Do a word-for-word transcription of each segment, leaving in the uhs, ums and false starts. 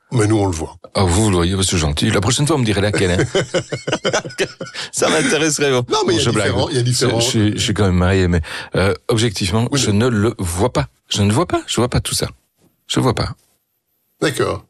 Mais nous, on le voit. Ah, vous, vous le voyez, c'est gentil. La prochaine fois, on me dirait laquelle, hein. Ça m'intéresserait. Bon. Non, mais il bon, y a différents, il y a différents. Je, je, je suis quand même marié, mais euh, objectivement, oui, je mais... ne le vois pas. Je ne vois pas. Je vois pas tout ça. Je vois pas. D'accord.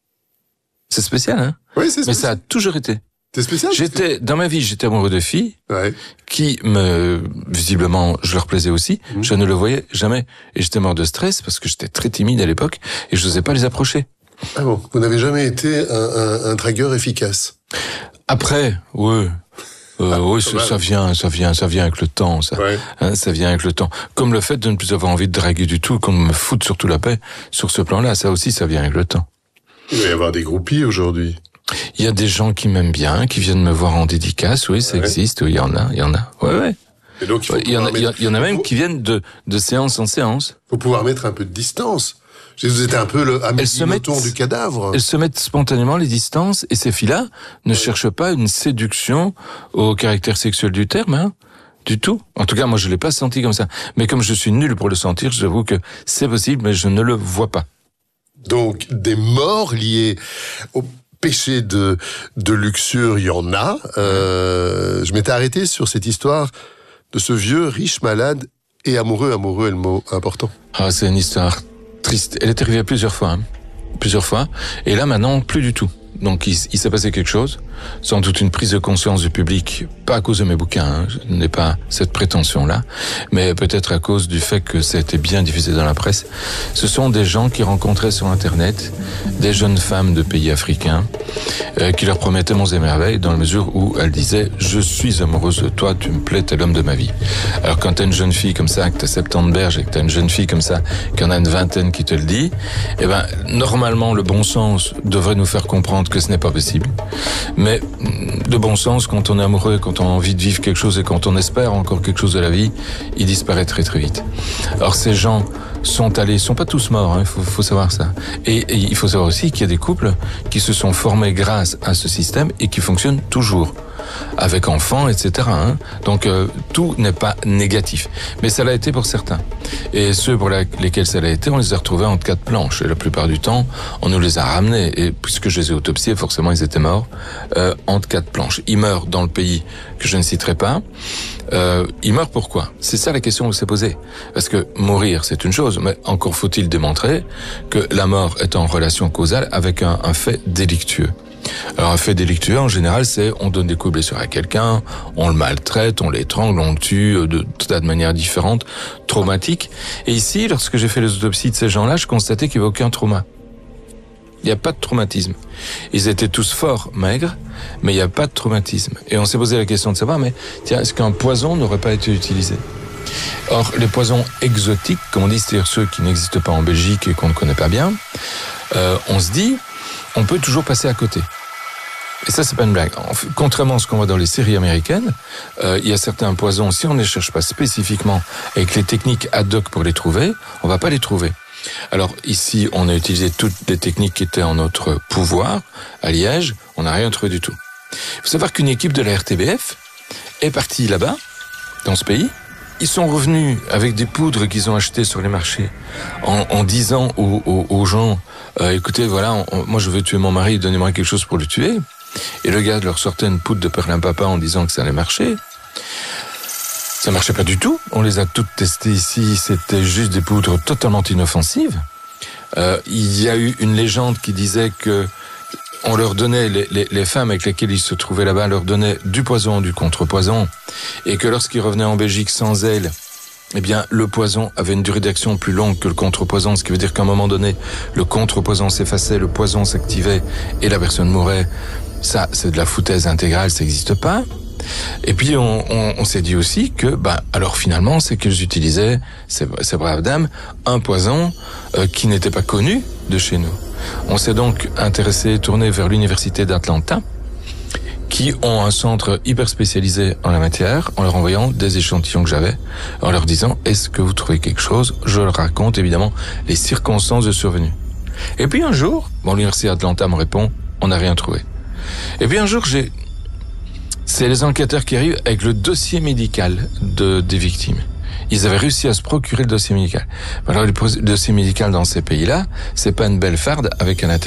C'est spécial, hein. Oui, c'est spécial. Mais ça a toujours été. C'est spécial. J'étais, dans ma vie, j'étais amoureux de filles. Ouais. Qui me, visiblement, je leur plaisais aussi. Mmh. Je ne le voyais jamais. Et j'étais mort de stress parce que j'étais très timide à l'époque et je n'osais pas les approcher. Ah bon, vous n'avez jamais été un, un, un dragueur efficace? Après, oui. Euh, ah, oui, ça, ça vient, ça vient, ça vient avec le temps, ça. Ouais. Hein, ça vient avec le temps. Comme le fait de ne plus avoir envie de draguer du tout, qu'on me foute surtout la paix sur ce plan-là, ça aussi, ça vient avec le temps. Il va y avoir des groupies aujourd'hui. Il y a des gens qui m'aiment bien, qui viennent me voir en dédicace, oui, ça ouais. existe, oui, il y en a, il y en a. Ouais, ouais. Et donc, il, faut il y en a, mettre... il y en a même qui viennent de, de séance en séance. Il faut pouvoir mettre un peu de distance. Vous êtes un peu le ami du cadavre. Elles se mettent spontanément les distances, et ces filles-là ne ouais. cherchent pas une séduction au caractère sexuel du terme, hein, du tout. En tout cas, moi, je l'ai pas senti comme ça. Mais comme je suis nul pour le sentir, j'avoue que c'est possible, mais je ne le vois pas. Donc, des morts liées au péché de, de luxure, il y en a. Euh, je m'étais arrêté sur cette histoire de ce vieux riche malade et amoureux, amoureux est le mot important. Ah, c'est une histoire triste. Elle est arrivée plusieurs fois, hein. plusieurs fois. Et là, maintenant, plus du tout. Donc, il, il s'est passé quelque chose, sans doute une prise de conscience du public, pas à cause de mes bouquins, hein, je n'ai pas cette prétention-là, mais peut-être à cause du fait que ça a été bien diffusé dans la presse. Ce sont des gens qui rencontraient sur Internet des jeunes femmes de pays africains euh, qui leur promettaient monts et merveilles dans la mesure où elles disaient « Je suis amoureuse de toi, tu me plais, t'es l'homme de ma vie ». Alors quand t'as une jeune fille comme ça, que t'as septante berges et que t'as une jeune fille comme ça, qui en a une vingtaine qui te le dit, eh ben normalement le bon sens devrait nous faire comprendre que ce n'est pas possible. Mais de bon sens, quand on est amoureux, quand on a envie de vivre quelque chose et quand on espère encore quelque chose de la vie, il disparaît très très vite. Alors ces gens sont allés, ils sont pas tous morts, il hein, faut, faut savoir ça. Et, et il faut savoir aussi qu'il y a des couples qui se sont formés grâce à ce système et qui fonctionnent toujours, avec enfants, et cetera. Hein. Donc euh, tout n'est pas négatif, mais ça l'a été pour certains. Et ceux pour la, lesquels ça l'a été, on les a retrouvés entre quatre planches. Et la plupart du temps, on nous les a ramenés. Et puisque je les ai autopsiés, forcément, ils étaient morts euh, entre quatre planches. Ils meurent dans le pays que je ne citerai pas. Euh, ils meurent pourquoi? C'est ça la question qui s'est posée. Parce que mourir, c'est une chose, mais encore faut-il démontrer que la mort est en relation causale avec un, un fait délictueux. Alors un fait délictueux, en général, c'est on donne des coups de blessure à quelqu'un, on le maltraite, on l'étrangle, on le tue de tout tas de manières différentes, traumatiques. Et ici, lorsque j'ai fait les autopsies de ces gens-là, je constatais qu'il n'y avait aucun trauma. Il n'y a pas de traumatisme. Ils étaient tous forts, maigres, mais il n'y a pas de traumatisme. Et on s'est posé la question de savoir, mais tiens, est-ce qu'un poison n'aurait pas été utilisé? Or, les poisons exotiques, comme on dit, c'est-à-dire ceux qui n'existent pas en Belgique et qu'on ne connaît pas bien, euh, on se dit, on peut toujours passer à côté. Et ça, c'est pas une blague. Contrairement à ce qu'on voit dans les séries américaines, euh, il y a certains poisons, si on ne les cherche pas spécifiquement avec les techniques ad hoc pour les trouver, on va pas les trouver. Alors ici, on a utilisé toutes les techniques qui étaient en notre pouvoir. À Liège, on n'a rien trouvé du tout. Il faut savoir qu'une équipe de la R T B F est partie là-bas, dans ce pays. Ils sont revenus avec des poudres qu'ils ont achetées sur les marchés en, en disant aux, aux, aux gens euh, écoutez, voilà, on, on, moi je veux tuer mon mari, donnez-moi quelque chose pour le tuer. Et le gars leur sortait une poudre de perlimpapa en disant que ça allait marcher. Ça marchait pas du tout. On les a toutes testées ici. C'était juste des poudres totalement inoffensives. Euh, il y a eu une légende qui disait que on leur donnait, les, les, les femmes avec lesquelles ils se trouvaient là-bas leur donnaient du poison, du contre-poison, et que lorsqu'ils revenaient en Belgique sans elles, eh bien, le poison avait une durée d'action plus longue que le contre-poison, ce qui veut dire qu'à un moment donné, le contre-poison s'effaçait, le poison s'activait et la personne mourait. Ça, c'est de la foutaise intégrale, ça n'existe pas. Et puis, on, on, on s'est dit aussi que, bah, alors finalement, c'est qu'ils utilisaient, ces, ces braves dames, un poison euh, qui n'était pas connu de chez nous. On s'est donc intéressé, tourné vers l'université d'Atlanta, qui ont un centre hyper spécialisé en la matière, en leur envoyant des échantillons que j'avais, en leur disant, est-ce que vous trouvez quelque chose? Je leur raconte, évidemment, les circonstances de survenue. Et puis un jour, bon, l'université d'Atlanta me répond, on n'a rien trouvé. Et puis un jour, j'ai, c'est les enquêteurs qui arrivent avec le dossier médical de, des victimes. Ils avaient réussi à se procurer le dossier médical. Alors, le dossier médical dans ces pays-là, c'est pas une belle farde avec un